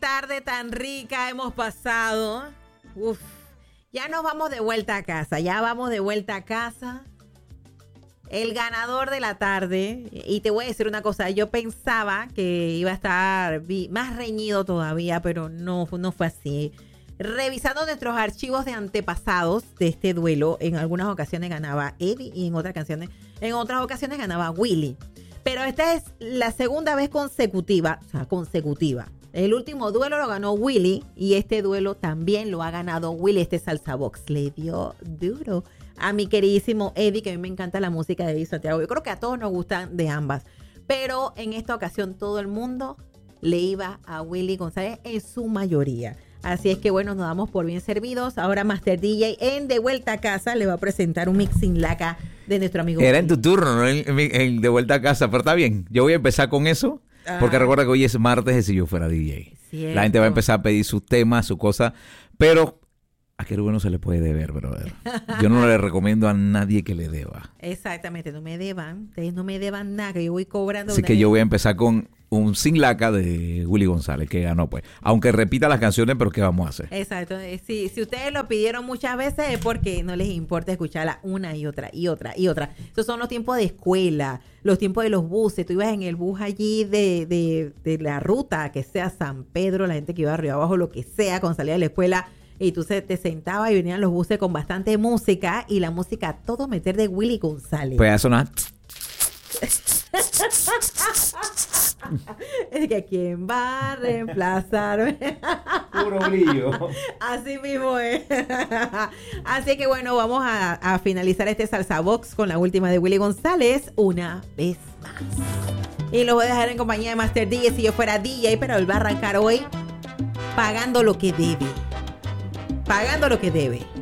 tarde tan rica hemos pasado. Uf, ya nos vamos de vuelta a casa. Ya vamos de vuelta a casa. El ganador de la tarde. Y te voy a decir una cosa. Yo pensaba que iba a estar más reñido todavía, pero no fue así. Revisando nuestros archivos de antepasados de este duelo, en algunas ocasiones ganaba Eddie y en otras ocasiones ganaba Willy. Pero esta es la segunda vez consecutiva. El último duelo lo ganó Willy y este duelo también lo ha ganado Willy. Este Salsa Box le dio duro a mi queridísimo Eddie, que a mí me encanta la música de Eddie Santiago. Yo creo que a todos nos gustan de ambas. Pero en esta ocasión todo el mundo le iba a Willy González en su mayoría. Así es que bueno, nos damos por bien servidos. Ahora Master DJ en De Vuelta a Casa le va a presentar un mix sin laca de nuestro amigo. Era en tu turno, ¿no? En De Vuelta a Casa, pero está bien. Yo voy a empezar con eso, porque recuerda que hoy es martes de Si Yo Fuera DJ. Cierto. La gente va a empezar a pedir sus temas, sus cosas, pero a Querubín no se le puede deber, brother. Yo no le recomiendo a nadie que le deba. Exactamente, no me deban. Ustedes no me deban nada, que yo voy cobrando. Así que yo voy a empezar con un Sin Laca de Willy González, que ganó, pues. Aunque repita las canciones, pero ¿qué vamos a hacer? Exacto. Si ustedes lo pidieron muchas veces es porque no les importa escucharla una y otra y otra y otra. Estos son los tiempos de escuela, los tiempos de los buses. Tú ibas en el bus allí de la ruta, que sea San Pedro, la gente que iba arriba abajo, lo que sea, cuando salía de la escuela, y tú te sentabas y venían los buses con bastante música, y la música a todo meter de Willy González. Pues a sonar. Es que ¿quién va a reemplazarme? Puro brillo. Así mismo es. Así que bueno, vamos a finalizar este Salsa Box con la última de Willy González una vez más. Y lo voy a dejar en compañía de Master DJ, Si Yo Fuera DJ, pero él va a arrancar hoy pagando lo que debe. Pagando lo que debe.